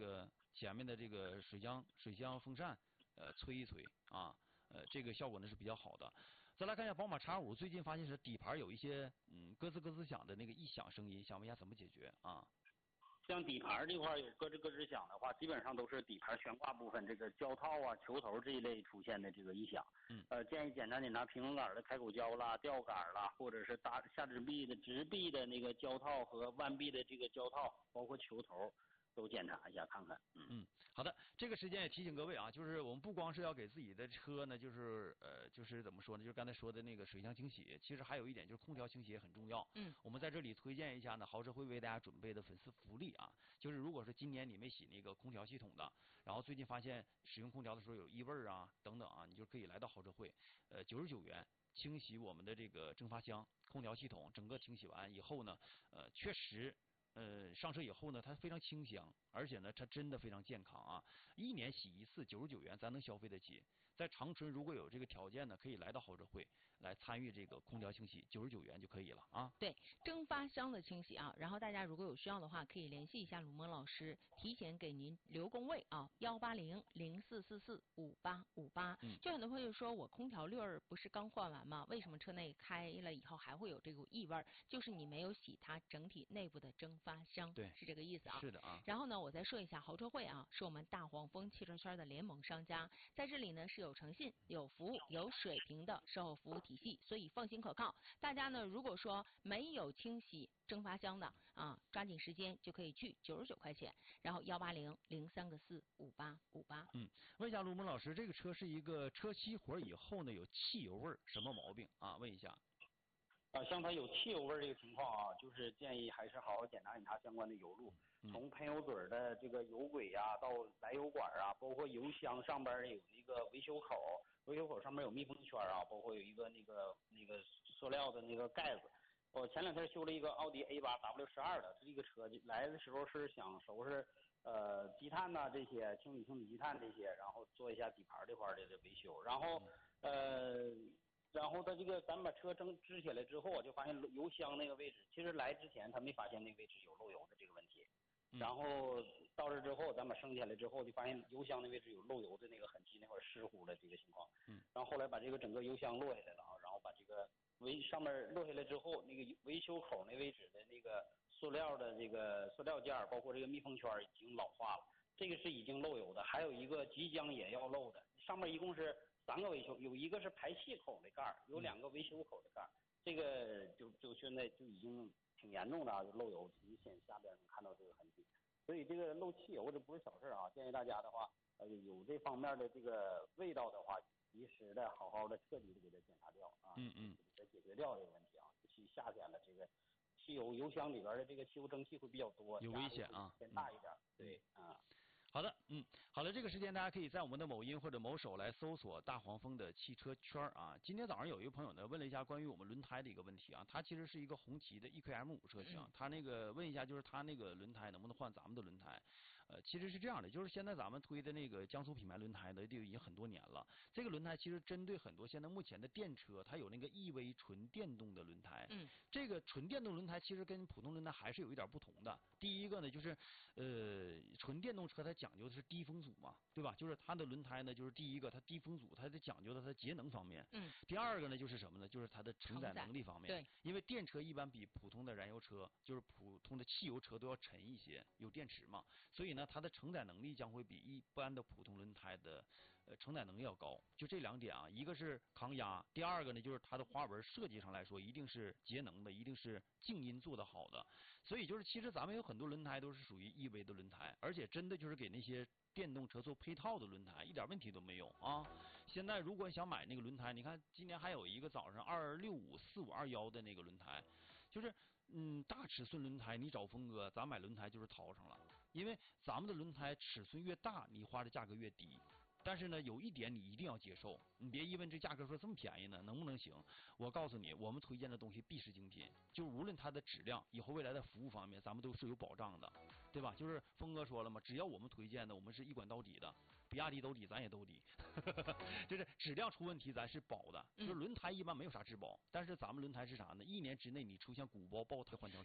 个前面的这个水箱风扇吹一吹啊。这个效果呢是比较好的。再来看一下宝马 X5， 最近发现是底盘有一些咯吱咯吱响的那个异响声音，想问一下怎么解决啊？ 像底盘这块有咯吱咯吱响的话，基本上都是底盘悬挂部分这个胶套啊、球头这一类出现的这个异响。建议检查平衡杆的开口胶啦、吊杆啦，或者是下直臂的那个胶套和弯臂的这个胶套，包括球头。都检查一下看看。 好的，这个时间也提醒各位啊，就是我们不光是要给自己的车呢，就是怎么说呢，就是刚才说的那个水箱清洗，其实还有一点就是空调清洗也很重要。我们在这里推荐一下呢，豪车会为大家准备的粉丝福利啊，就是如果说今年你没洗那个空调系统的，然后最近发现使用空调的时候有异味啊等等啊，你就可以来到豪车会，99元清洗我们的这个蒸发箱、空调系统，整个清洗完以后呢，确实。上车以后呢，它非常清香，而且呢，它真的非常健康啊！一年洗一次，99元，咱能消费得起。在长春如果有这个条件呢，可以来到豪车会来参与这个空调清洗，99元就可以了啊。 对，蒸发箱的清洗啊，然后大家如果有需要的话，可以联系一下鲁蒙老师，提前给您留工位啊，180-0444-5858。就很多朋友说我空调滤儿不是刚换完吗？为什么车内开了以后还会有这股异味？就是你没有洗它整体内部的蒸发箱， 对， 是这个意思啊。 是的啊。 然后呢，我再说一下，豪车会啊，是我们大黄蜂汽车圈的联盟商家，在这里呢是有诚信、有服务、有水平的售后服务体系，所以放心可靠。大家呢，如果说没有清洗蒸发箱的啊，抓紧时间就可以去99块钱，然后180-0344-5858。 问一下卢蒙老师，这个车是一个车熄火以后呢有汽油味儿，什么毛病啊？问一下。 像它有汽油味这个情况啊，就是建议还是好好检查相关的油路，从喷油嘴的这个油轨呀，到来油管啊，包括油箱上边有那个维修口，维修口上面有密封圈啊，包括有一个那个塑料的那个盖子。我前两天修了一个奥迪 A8W12的，这个车来的时候是想收拾积碳呐这些，清理积碳这些，然后做一下底盘这块的维修，然后它这个咱把车支起来之后，我就发现油箱那个位置，其实来之前他没发现那个位置有漏油的这个问题，然后到这之后咱把升起来之后，就发现油箱那位置有漏油的那个痕迹，那会儿湿乎的这个情况。然后后来把这个整个油箱落下来了啊，然后把这个上面落下来之后，那个维修口那位置的那个塑料的这个塑料件，包括这个密封圈已经老化了，这个是已经漏油的，还有一个即将也要漏的，上面一共是3个维修，有一个是排气口的盖，有2个维修口的盖，这个就现在就已经挺严重的啊，就漏油，你下边能看到这个痕迹，所以这个漏汽油这不是小事啊，建议大家的话，有这方面的这个味道的话，及时的好好的彻底的给它检查掉啊，给它解决掉这个问题啊，尤其夏天了，这个汽油箱里边的这个汽油蒸汽会比较多， 有危险啊， 偏大一点，对啊。 好的，好了，这个时间大家可以在我们的某音或者某手来搜索大黄蜂的汽车圈啊。今天早上有一个朋友呢问了一下关于我们轮胎的一个问题啊，他其实是一个红旗的 EQM5 车型，他那个问一下就是他那个轮胎能不能换咱们的轮胎？其实是这样的，就是现在咱们推的那个江苏品牌轮胎呢，就已经很多年了。这个轮胎其实针对很多现在目前的电车，它有那个 EV 纯电动的轮胎。这个纯电动轮胎其实跟普通轮胎还是有一点不同的。第一个呢，就是纯电动车它讲究的是低风阻嘛，对吧？就是它的轮胎呢，就是第一个它低风阻，它得讲究的它节能方面。第二个呢，就是什么呢？就是它的承载能力方面。 对。 因为电车一般比普通的燃油车，就是普通的汽油车都要沉一些，有电池嘛，所以呢，它的承载能力将会比一般的普通轮胎的承载能力要高。就这2点啊，一个是抗压，第二个呢就是它的花纹设计上来说一定是节能的，一定是静音做得好的。所以就是其实咱们有很多轮胎都是属于 EV 的轮胎，而且真的就是给那些电动车做配套的轮胎，一点问题都没有啊！现在如果想买那个轮胎，你看今年还有一个早上2654521的那个轮胎，就是大尺寸轮胎，你找峰哥，咱买轮胎就是淘上了，因为咱们的轮胎尺寸越大，你花的价格越低。但是呢，有一点你一定要接受，你别一问这价格说这么便宜呢，能不能行？我告诉你，我们推荐的东西必是精品，就无论它的质量，以后未来的服务方面，咱们都是有保障的，对吧？就是峰哥说了嘛，只要我们推荐的，我们是一管到底的，比亚迪兜底，咱也兜底，就是质量出问题咱是保的。就是轮胎一般没有啥质保，但是咱们轮胎是啥呢？1年之内你出现鼓包爆胎换条